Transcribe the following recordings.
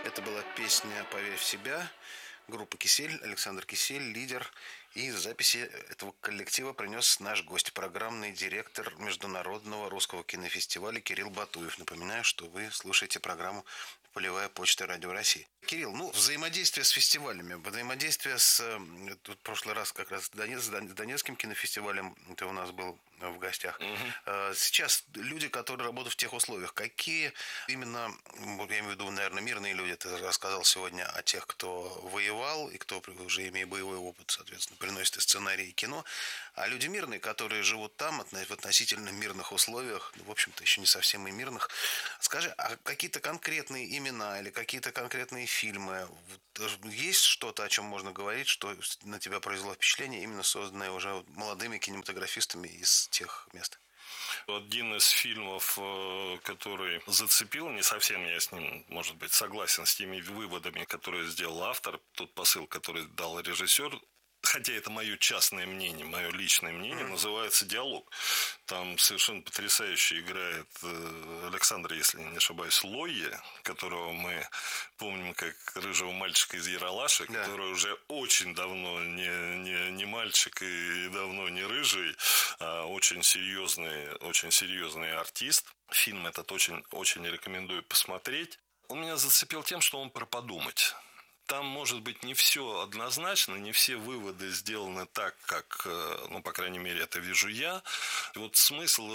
Это была песня «Поверь в себя», группа «Кисель», Александр Кисель, лидер. И записи этого коллектива принес наш гость, программный директор Международного русского кинофестиваля Кирилл Батуев. Напоминаю, что вы слушаете программу «Полевая почта Радио России». Кирилл, взаимодействие с фестивалями, взаимодействие с... Тут в прошлый раз как раз с Донецким кинофестивалем ты у нас был в гостях. Сейчас люди, которые работают в тех условиях, какие именно, я имею в виду, наверное, мирные люди, ты рассказал сегодня о тех, кто воевал и кто уже имея боевой опыт, соответственно, приносит и сценарий, и кино, а люди мирные, которые живут там в относительно мирных условиях, в общем-то, еще не совсем и мирных. Скажи, а какие-то конкретные имена или какие-то конкретные фильмы, есть что-то, о чем можно говорить, что на тебя произвело впечатление, именно созданное уже молодыми кинематографистами из тех мест? Один из фильмов, который зацепил, не совсем я с ним, может быть, согласен с теми выводами, которые сделал автор, тот посыл, который дал режиссер, хотя это мое частное мнение, мое личное мнение, называется «Диалог». Там совершенно потрясающе играет Александр, если не ошибаюсь, Лойе, которого мы помним как рыжего мальчика из Ералаша, да, который уже очень давно не мальчик и давно не рыжий, а очень серьезный артист. Фильм этот очень рекомендую посмотреть. Он меня зацепил тем, что он про подумать. Там, может быть, не все однозначно, не все выводы сделаны так, как, по крайней мере, это вижу я. Вот смысл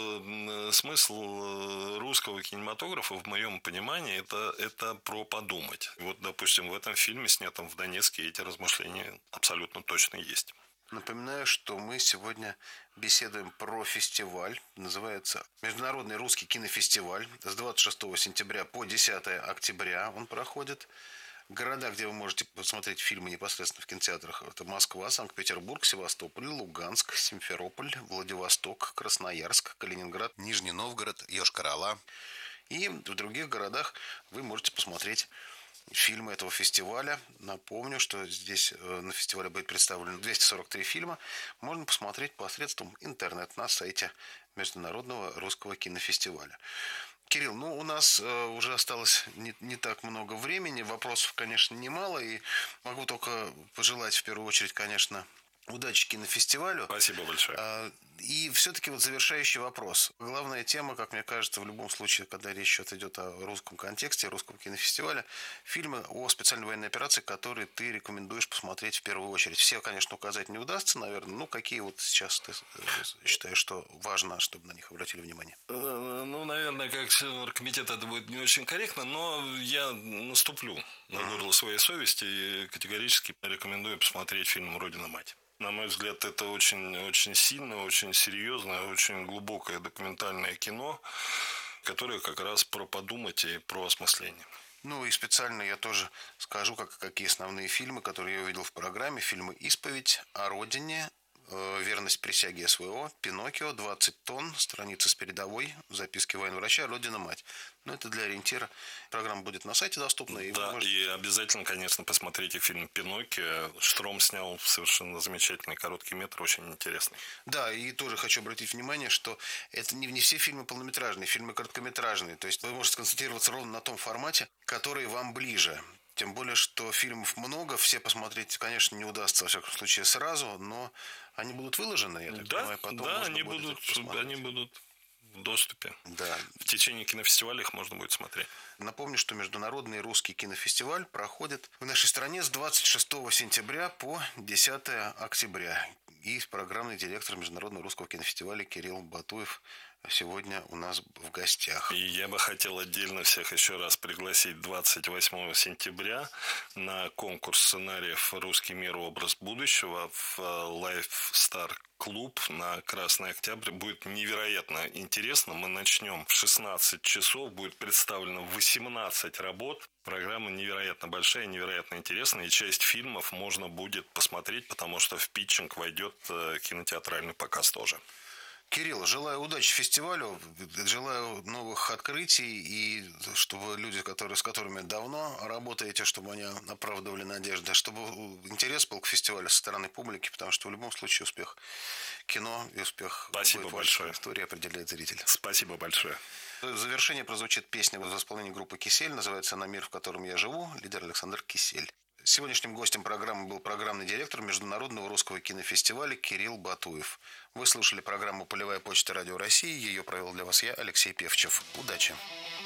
русского кинематографа, в моем понимании, это про подумать. Вот, допустим, в этом фильме, снятом в Донецке, эти размышления абсолютно точно есть. Напоминаю, что мы сегодня беседуем про фестиваль. Называется Международный русский кинофестиваль. С 26 сентября по 10 октября он проходит. Города, где вы можете посмотреть фильмы непосредственно в кинотеатрах, это Москва, Санкт-Петербург, Севастополь, Луганск, Симферополь, Владивосток, Красноярск, Калининград, Нижний Новгород, Йошкар-Ола. И в других городах вы можете посмотреть фильмы этого фестиваля. Напомню, что здесь на фестивале будет представлено 243 фильма. Можно посмотреть посредством интернет на сайте Международного русского кинофестиваля. Кирилл, у нас уже осталось не так много времени, вопросов, конечно, немало, и могу только пожелать в первую очередь, конечно, удачи кинофестивалю. Спасибо большое. И все-таки завершающий вопрос. Главная тема, как мне кажется, в любом случае, когда речь идет о русском контексте, русском кинофестивале, фильмы о специальной военной операции, которые ты рекомендуешь посмотреть в первую очередь. Все, конечно, указать не удастся, наверное. Какие сейчас ты считаешь, что важно, чтобы на них обратили внимание? Наверное, как член оргкомитета это будет не очень корректно, но я наступлю на горло своей совести и категорически рекомендую посмотреть фильм «Родина-мать». На мой взгляд, это очень сильное, очень серьезное, очень глубокое документальное кино, которое как раз про подумать и про осмысление. И специально я тоже скажу, какие основные фильмы, которые я увидел в программе. Фильмы «Исповедь», «О родине», «Верность присяге СВО», «Пиноккио», «20 тонн», «Страницы с передовой», «Записки военврача», «Родина-мать». Это для ориентира. Программа будет на сайте доступна. И обязательно, конечно, посмотрите фильм «Пиноккио». Штром снял совершенно замечательный короткий метр, очень интересный. Да, и тоже хочу обратить внимание, что это не все фильмы полнометражные, фильмы короткометражные. То есть вы можете сконцентрироваться ровно на том формате, который вам ближе. Тем более, что фильмов много, все посмотреть, конечно, не удастся, во всяком случае, сразу, но они будут выложены, я так понимаю, потом они будут в доступе. Да. В течение кинофестиваля их можно будет смотреть. Напомню, что Международный русский кинофестиваль проходит в нашей стране с 26 сентября по 10 октября. И программный директор Международного русского кинофестиваля Кирилл Батуев сегодня у нас в гостях. И я бы хотел отдельно всех еще раз пригласить 28 сентября на конкурс сценариев «Русский мир. Образ будущего» в Life Star клуб на Красный Октябрь. Будет невероятно интересно. Мы начнем в 16 часов. Будет представлено 18 работ. Программа невероятно большая, невероятно интересная. И часть фильмов можно будет посмотреть, потому что в питчинг войдет кинотеатральный показ тоже. Кирилл, желаю удачи фестивалю, желаю новых открытий, и чтобы люди, с которыми давно работаете, чтобы они оправдывали надежды, чтобы интерес был к фестивалю со стороны публики, потому что в любом случае успех кино и успех вашей истории определяет зритель. Спасибо большое. В завершение прозвучит песня в исполнении группы «Кисель». Называется она «Мир, в котором я живу». Лидер Александр Кисель. Сегодняшним гостем программы был программный директор Международного русского кинофестиваля Кирилл Батуев. Вы слушали программу «Полевая почта Радио России». Ее провел для вас я, Алексей Певчев. Удачи!